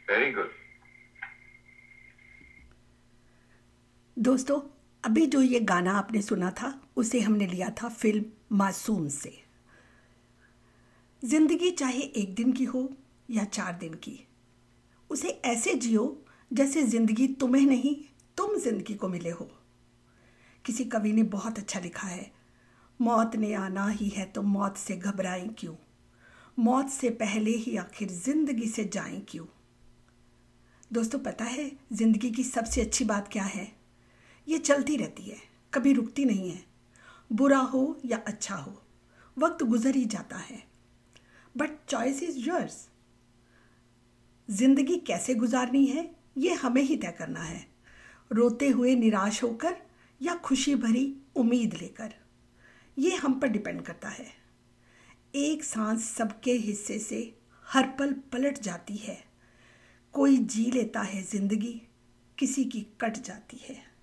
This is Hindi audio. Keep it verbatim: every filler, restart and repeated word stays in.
Very good. दोस्तों, अभी जो ये गाना आपने सुना था उसे हमने लिया था फिल्म मासूम से। जिंदगी चाहे एक दिन की हो या चार दिन की, उसे ऐसे जियो जैसे जिंदगी तुम्हें नहीं, तुम जिंदगी को मिले हो। किसी कवि ने बहुत अच्छा लिखा है, मौत ने आना ही है तो मौत से घबराएं क्यों, मौत से पहले ही आखिर जिंदगी से जाएं क्यों। दोस्तों, पता है जिंदगी की सबसे अच्छी बात क्या है? ये चलती रहती है, कभी रुकती नहीं है। बुरा हो या अच्छा हो, वक्त गुजर ही जाता है, बट चॉइस इज योर्स। जिंदगी कैसे गुजारनी है ये हमें ही तय करना है, रोते हुए निराश होकर या खुशी भरी उम्मीद लेकर, ये हम पर डिपेंड करता है। एक सांस सबके हिस्से से हर पल पलट जाती है, कोई जी लेता है जिंदगी, किसी की कट जाती है।